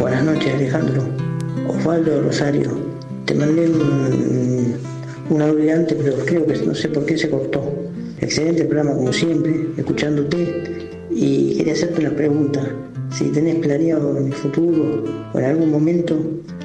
Buenas noches, Alejandro. Osvaldo Rosario. Te mandé un audio antes, pero creo que no sé por qué se cortó. Excelente programa como siempre, escuchándote. Y quería hacerte una pregunta. Si tenés planeado en el futuro o en algún momento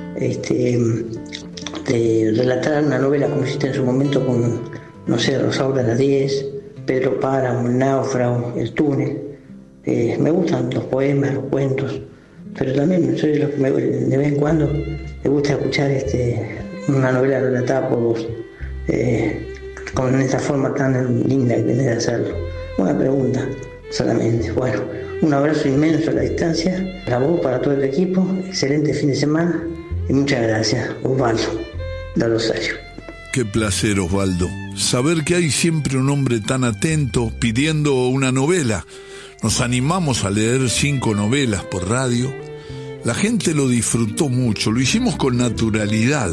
de relatar una novela como hiciste en su momento con, no sé, Rosaura las 10, Pedro Páramo, El Náufrago, El Túnel. Me gustan los poemas, los cuentos, pero también soy de los que de vez en cuando me gusta escuchar una novela relatada por vos, con esta forma tan linda que tenés de hacerlo. Una pregunta solamente. Bueno, un abrazo inmenso a la distancia, para vos, para todo el equipo, excelente fin de semana y muchas gracias, Osvaldo de Rosario. Qué placer, Osvaldo, saber que hay siempre un hombre tan atento pidiendo una novela. Nos animamos a leer 5 novelas por radio. La gente lo disfrutó mucho, lo hicimos con naturalidad.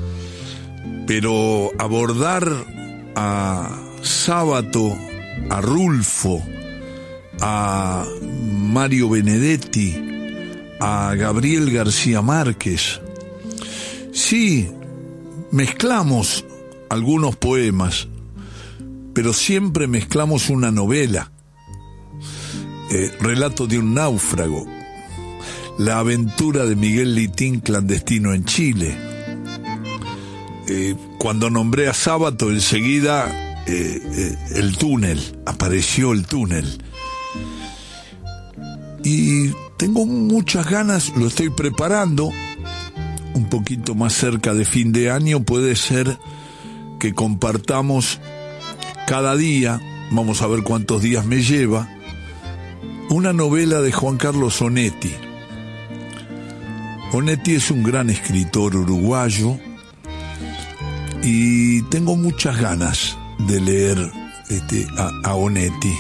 Pero abordar a Sábato, a Rulfo, a Mario Benedetti, a Gabriel García Márquez. Sí, mezclamos algunos poemas, pero siempre mezclamos una novela. Relato de un náufrago, la aventura de Miguel Litín clandestino en Chile. Cuando nombré a Sábato, enseguida El Túnel, apareció El Túnel. Y tengo muchas ganas, lo estoy preparando, un poquito más cerca de fin de año, puede ser que compartamos cada día, vamos a ver cuántos días me lleva, una novela de Juan Carlos Onetti. Onetti es un gran escritor uruguayo y tengo muchas ganas de leer a Onetti.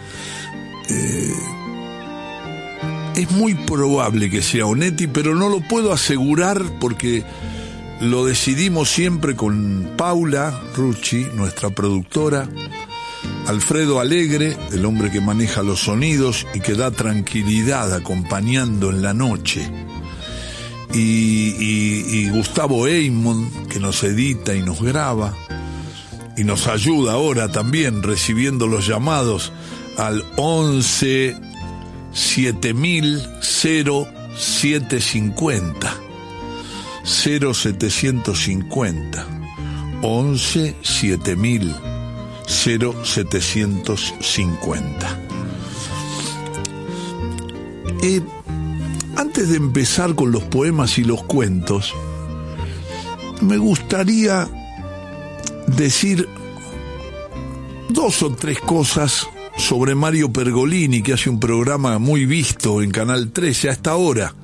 Es muy probable que sea Onetti, pero no lo puedo asegurar porque lo decidimos siempre con Paula Rucci, nuestra productora, Alfredo Alegre, el hombre que maneja los sonidos y que da tranquilidad acompañando en la noche, y Gustavo Eymond, que nos edita y nos graba y nos ayuda ahora también recibiendo los llamados al 11 7000 0750 0750 11 7000 0750. Antes de empezar con los poemas y los cuentos, me gustaría decir 2 o 3 cosas sobre Mario Pergolini, que hace un programa muy visto en Canal 13 a esta hora.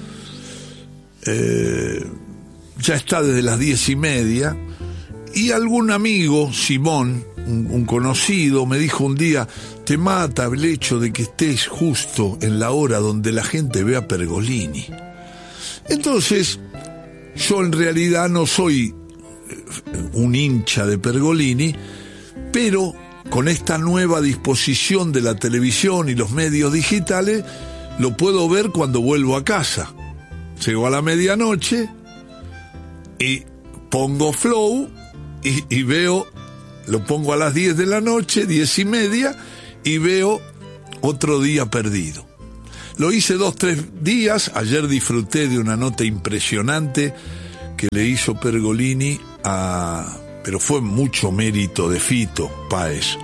Ya está desde las 10:30, y algún amigo, Simón, un conocido, me dijo un día: te mata el hecho de que estés justo en la hora donde la gente ve a Pergolini. Entonces, yo en realidad no soy un hincha de Pergolini, pero con esta nueva disposición de la televisión y los medios digitales, lo puedo ver cuando vuelvo a casa. Llego a la medianoche y pongo Flow y veo, lo pongo a las 10 de la noche, 10:30, y veo Otro Día Perdido. Lo hice 2-3 días. Ayer disfruté de una nota impresionante que le hizo Pergolini pero fue mucho mérito de Fito Páez,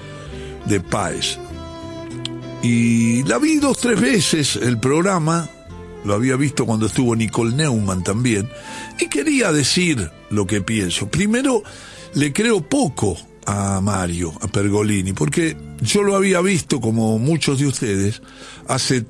y la vi 2-3 veces el programa. Lo había visto cuando estuvo Nicole Neumann también, y quería decir lo que pienso. Primero, le creo poco a Mario, a Pergolini, porque yo lo había visto, como muchos de ustedes, hace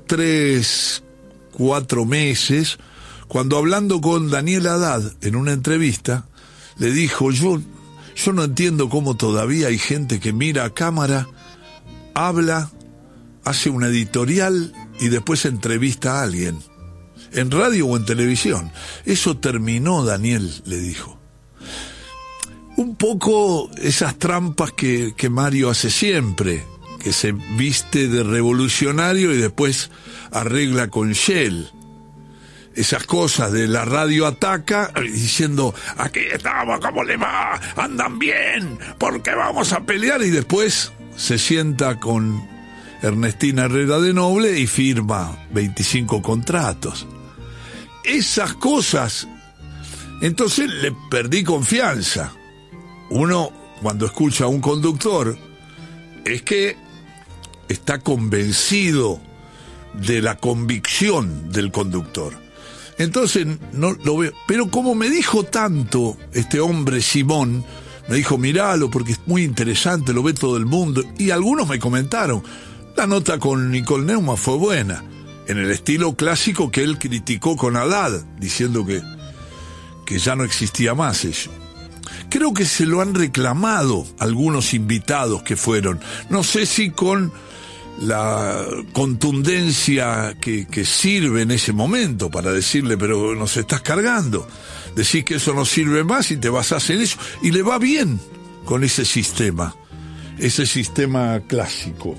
3-4 meses, cuando, hablando con Daniel Haddad en una entrevista, le dijo: yo no entiendo cómo todavía hay gente que mira a cámara, habla, hace una editorial y después entrevista a alguien, en radio o en televisión. Eso terminó, Daniel, le dijo. Un poco esas trampas que Mario hace siempre, que se viste de revolucionario y después arregla con Shell. esas cosas de la radio ataca, diciendo, aquí estamos, ¿cómo le va? ¿Andan bien? ¿Por qué vamos a pelear? Y después se sienta con Ernestina Herrera de Noble y firma 25 contratos. Esas cosas, entonces le perdí confianza. Uno, cuando escucha a un conductor, es que está convencido de la convicción del conductor. Entonces no lo veo. Pero como me dijo tanto este hombre Simón, me dijo, miralo porque es muy interesante, lo ve todo el mundo. Y algunos me comentaron, la nota con Nicole Neumann fue buena, en el estilo clásico que él criticó con Haddad, diciendo que ya no existía más eso. Creo que se lo han reclamado algunos invitados que fueron. No sé si con la contundencia que sirve en ese momento para decirle, pero nos estás cargando. Decís que eso no sirve más y te basás en eso. Y le va bien con ese sistema clásico.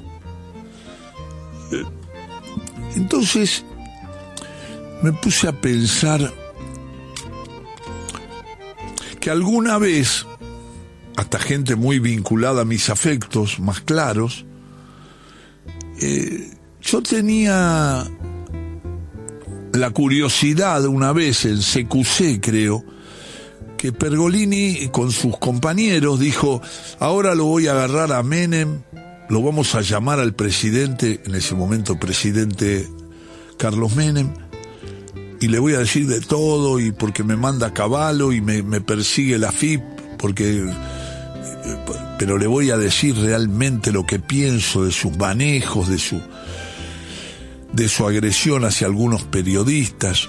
Entonces me puse a pensar que alguna vez, hasta gente muy vinculada a mis afectos más claros, yo tenía la curiosidad una vez en CQC, creo, que Pergolini con sus compañeros dijo, ahora lo voy a agarrar a Menem, lo vamos a llamar al presidente, en ese momento presidente Carlos Menem, y le voy a decir de todo, y porque me manda a caballo y me persigue la FIP, pero le voy a decir realmente lo que pienso de sus manejos, de su agresión hacia algunos periodistas.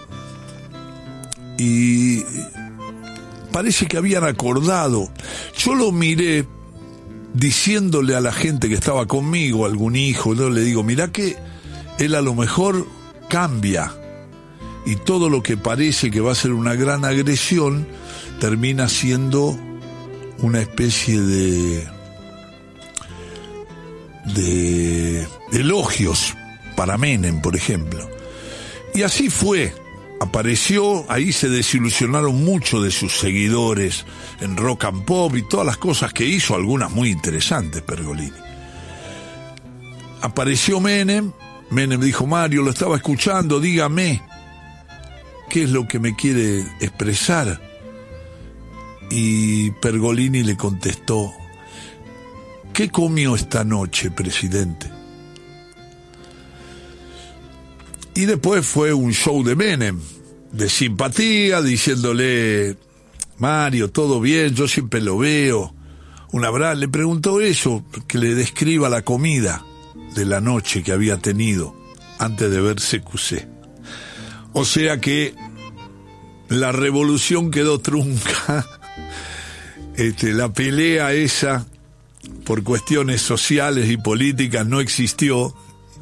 Y parece que habían acordado. Yo lo miré diciéndole a la gente que estaba conmigo, algún hijo, yo le digo, mirá que él a lo mejor cambia, y todo lo que parece que va a ser una gran agresión termina siendo una especie de elogios para Menem, por ejemplo. Y así fue. Apareció, ahí se desilusionaron mucho de sus seguidores en Rock and Pop y todas las cosas que hizo, algunas muy interesantes, Pergolini. Apareció Menem dijo, Mario, lo estaba escuchando, dígame qué es lo que me quiere expresar. Y Pergolini le contestó, ¿qué comió esta noche, presidente? Y después fue un show de Menem, de simpatía, diciéndole, Mario, todo bien, yo siempre lo veo. Un abrazo, le preguntó eso, que le describa la comida de la noche que había tenido antes de ver CQC. O sea que la revolución quedó trunca. La pelea esa por cuestiones sociales y políticas no existió,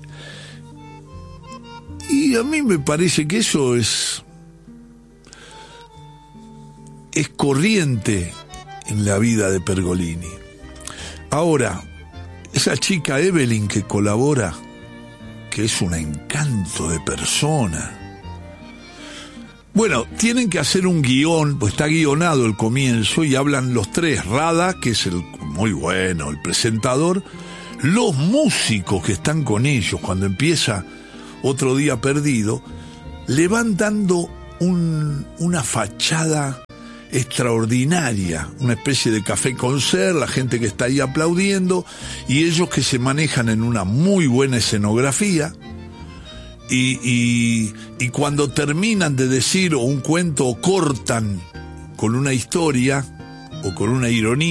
y a mí me parece que eso es corriente en la vida de Pergolini. Ahora, esa chica Evelyn que colabora, que es un encanto de persona. Bueno, tienen que hacer un guión, pues está guionado el comienzo y hablan los tres, Rada, que es el muy bueno, el presentador, los músicos que están con ellos cuando empieza Otro Día Perdido, le van dando una fachada extraordinaria, una especie de café concert, la gente que está ahí aplaudiendo, y ellos que se manejan en una muy buena escenografía, y cuando terminan de decir un cuento o cortan con una historia o con una ironía,